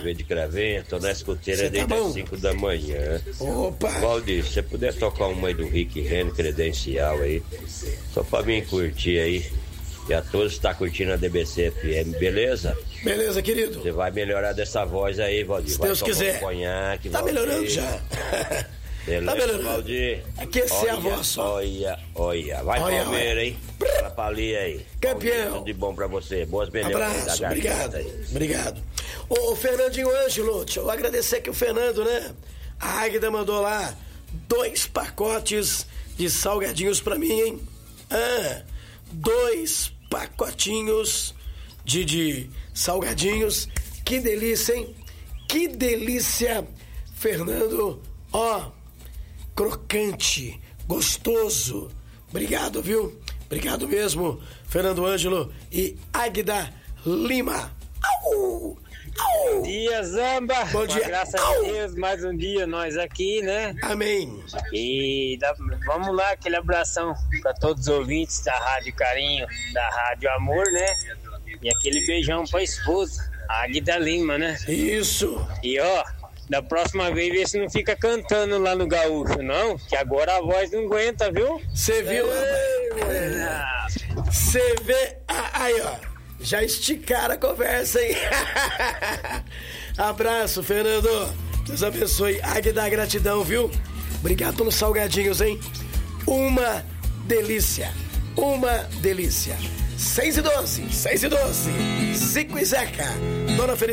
TV de Cravinho, tô na escuteira desde as 5 da manhã. Opa! Valdir, se você puder tocar uma aí do Rick Renner, credencial aí, só pra mim curtir aí. E a todos que tá curtindo a DBC FM, beleza? Beleza, querido. Você vai melhorar dessa voz aí, Valdir. Se vai Deus quiser. Conhaque, tá Valdir. melhorando já. Beleza, tá melhorando. Valdir. Aquecer a voz só. Olha. Vai Palmeiras, hein? Fala pra ali aí. Campeão. Tudo de bom pra você. Boas melhoras. Abraço, obrigado. Ô, Fernandinho Ângelo, deixa eu agradecer aqui o Fernando, né? A Águida mandou lá 2 pacotes de salgadinhos pra mim, hein? 2 pacotinhos de salgadinhos. Que delícia, hein? Que delícia, Fernando. Ó, crocante, gostoso. Obrigado, viu? Obrigado mesmo, Fernando Ângelo e Águida Lima. Au! Bom dia, Zamba. Bom dia. Graças a Deus, mais um dia nós aqui, né? Amém. E vamos lá, aquele abração para todos os ouvintes da Rádio Carinho, da Rádio Amor, né? E aquele beijão pra esposa, a Águida Lima, né? Isso. E ó, da próxima vez vê se não fica cantando lá no Gaúcho, não, que agora a voz não aguenta, viu? Você viu? Você vê? Aí, ó. Já esticaram a conversa, hein? Abraço, Fernando. Deus abençoe. Águida, gratidão, viu? Obrigado pelos salgadinhos, hein? Uma delícia. 6:12. Zico e Zeca. Dona Felicidade.